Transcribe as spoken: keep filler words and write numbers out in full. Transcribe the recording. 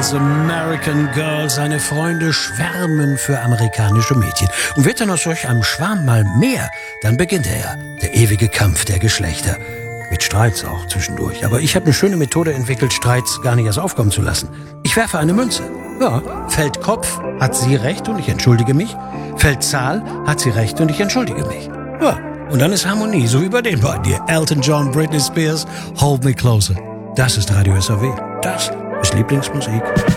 Girls, American Girls, seine Freunde schwärmen für amerikanische Mädchen. Und wird dann aus solch einem Schwarm mal mehr, dann beginnt er, der ewige Kampf der Geschlechter. Mit Streits auch zwischendurch. Aber ich habe eine schöne Methode entwickelt, Streits gar nicht erst aufkommen zu lassen. Ich werfe eine Münze. Ja, fällt Kopf, hat sie recht und ich entschuldige mich. Fällt Zahl, hat sie recht und ich entschuldige mich. Ja, und dann ist Harmonie, so wie bei den beiden hier. Elton John, Britney Spears, Hold Me Closer. Das ist Radio S R W. Das ist Lieblingsmusik.